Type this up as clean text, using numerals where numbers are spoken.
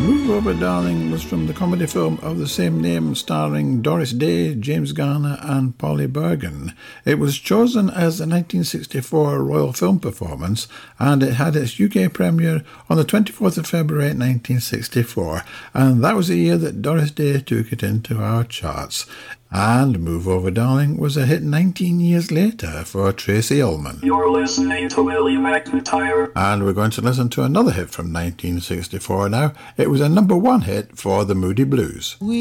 Move Over Darling was from the comedy film of the same name starring Doris Day, James Garner and Polly Bergen. It was chosen as the 1964 Royal Film Performance and it had its UK premiere on the 24th of February 1964, and that was the year that Doris Day took it into our charts. And Move Over Darling was a hit 19 years later for Tracy Ullman. You're listening to William McIntyre. And we're going to listen to another hit from 1964 now. It was a number one hit for the Moody Blues.